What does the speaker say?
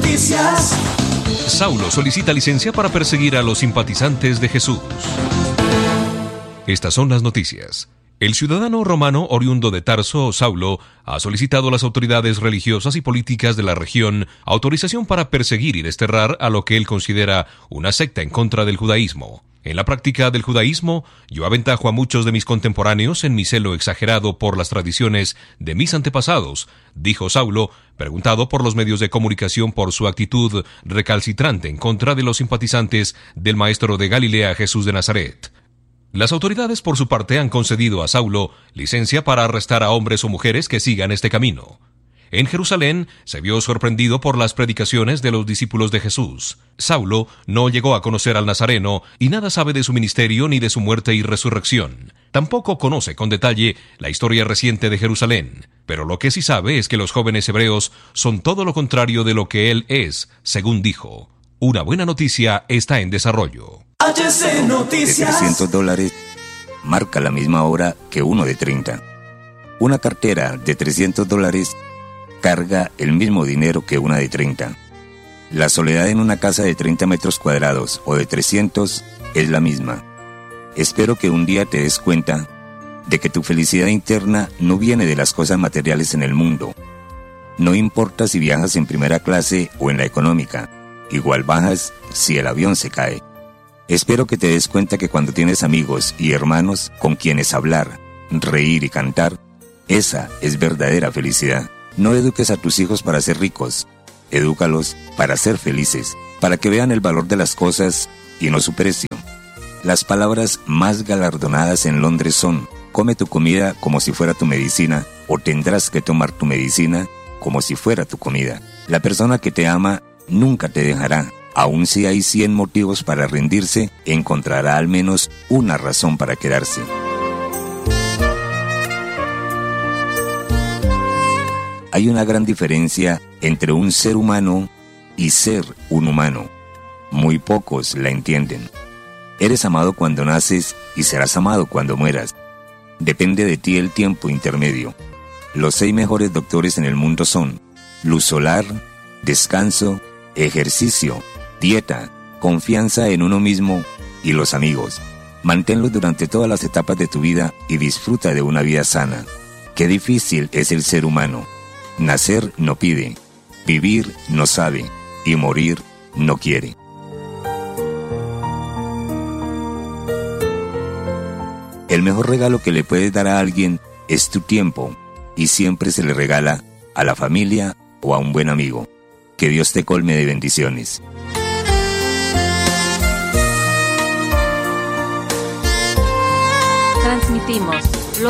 Noticias. Saulo solicita licencia para perseguir a los simpatizantes de Jesús. Estas son las noticias. El ciudadano romano oriundo de Tarso, Saulo, ha solicitado a las autoridades religiosas y políticas de la región autorización para perseguir y desterrar a lo que él considera una secta en contra del judaísmo. En la práctica del judaísmo, yo aventajo a muchos de mis contemporáneos en mi celo exagerado por las tradiciones de mis antepasados, dijo Saulo, preguntado por los medios de comunicación por su actitud recalcitrante en contra de los simpatizantes del maestro de Galilea Jesús de Nazaret. Las autoridades, por su parte, han concedido a Saulo licencia para arrestar a hombres o mujeres que sigan este camino. En Jerusalén se vio sorprendido por las predicaciones de los discípulos de Jesús. Saulo no llegó a conocer al Nazareno y nada sabe de su ministerio ni de su muerte y resurrección. Tampoco conoce con detalle la historia reciente de Jerusalén. Pero lo que sí sabe es que los jóvenes hebreos son todo lo contrario de lo que él es, según dijo. Una buena noticia está en desarrollo. HC Noticias. De $300 marca la misma hora que uno de 30. Una cartera de $300 carga el mismo dinero que una de 30. La soledad en una casa de 30 metros cuadrados o de 300 es la misma. Espero que un día te des cuenta de que tu felicidad interna no viene de las cosas materiales en el mundo. No importa si viajas en primera clase o en la económica, igual bajas si el avión se cae. Espero que te des cuenta que cuando tienes amigos y hermanos con quienes hablar, reír y cantar, esa es verdadera felicidad. No eduques a tus hijos para ser ricos, edúcalos para ser felices, para que vean el valor de las cosas y no su precio. Las palabras más galardonadas en Londres son: come tu comida como si fuera tu medicina, o tendrás que tomar tu medicina como si fuera tu comida. La persona que te ama nunca te dejará. Aun si hay 100 motivos para rendirse, encontrará al menos una razón para quedarse. Hay una gran diferencia entre un ser humano y ser un humano. Muy pocos la entienden. Eres amado cuando naces y serás amado cuando mueras. Depende de ti el tiempo intermedio. Los 6 mejores doctores en el mundo son luz solar, descanso, ejercicio, dieta, confianza en uno mismo y los amigos. Manténlos durante todas las etapas de tu vida y disfruta de una vida sana. Qué difícil es el ser humano. Nacer no pide, vivir no sabe y morir no quiere. El mejor regalo que le puedes dar a alguien es tu tiempo, y siempre se le regala a la familia o a un buen amigo. Que Dios te colme de bendiciones. Transmitimos